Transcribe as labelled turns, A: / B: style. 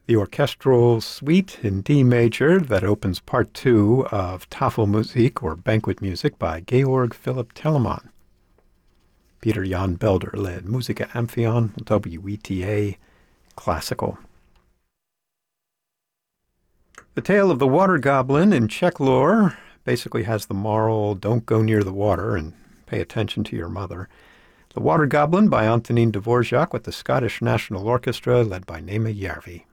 A: The orchestral suite in D major that opens part two of Tafelmusik, or banquet music, by Georg Philipp Telemann. Peter Jan Belder led Musica Amphion, WETA Classical. The tale of the water goblin in Czech lore basically has the moral, don't go near the water and pay attention to your mother. The Water Goblin by Antonín Dvořák with the Scottish National Orchestra led by Nema Järvi.